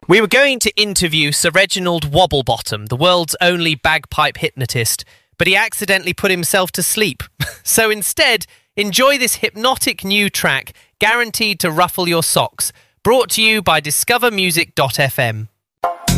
We were going to interview Sir Reginald Wobblebottom, the world's only bagpipe hypnotist, but he accidentally put himself to sleep. So instead, enjoy this hypnotic new track, guaranteed to ruffle your socks, brought to you by discovermusic.fm.